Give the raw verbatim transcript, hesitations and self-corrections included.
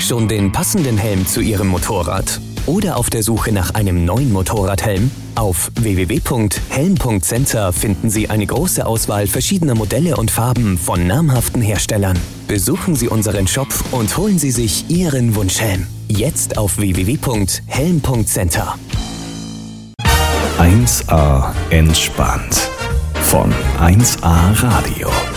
Schon den passenden Helm zu Ihrem Motorrad? Oder auf der Suche nach einem neuen Motorradhelm? Auf w w w punkt helm punkt center finden Sie eine große Auswahl verschiedener Modelle und Farben von namhaften Herstellern. Besuchen Sie unseren Shop und holen Sie sich Ihren Wunschhelm. Jetzt auf w w w punkt helm punkt center. eins A entspannt von eins A Radio.